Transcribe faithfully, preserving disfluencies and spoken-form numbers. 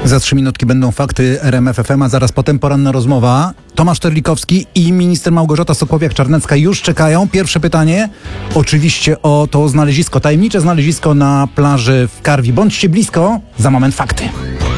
Za trzy minutki będą fakty R M F F M, a zaraz potem poranna rozmowa. Tomasz Terlikowski i minister Małgorzata Sokowiak-Czarnecka już czekają. Pierwsze pytanie oczywiście o to znalezisko, tajemnicze znalezisko na plaży w Karwi. Bądźcie blisko, za moment fakty.